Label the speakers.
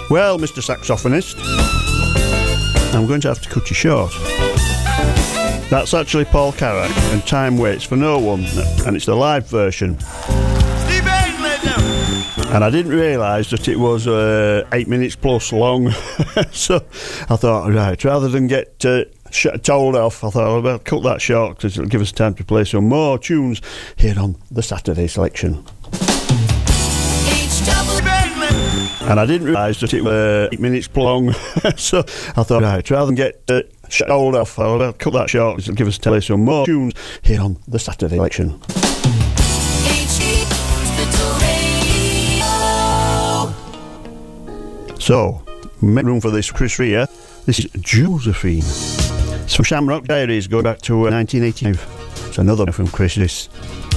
Speaker 1: Well, Mr. Saxophonist, I'm going to have to cut you short. That's actually Paul Carrack, and Time Waits for No One, and it's the live version. And I didn't realise that it was 8 minutes plus long, so I thought, right, rather than get told off, I thought, well, cut that short because it'll give us time to play some more tunes here on the Saturday Selection. And I didn't realise that it was 8 minutes long, so I thought, right, rather than get told off, I'll cut that short because it'll give us time to play some more tunes here on the Saturday Selection. So, make room for this, Chris Rea. This is Josephine. It's from Shamrock Diaries, go back to 1985. It's another one from Chris, this.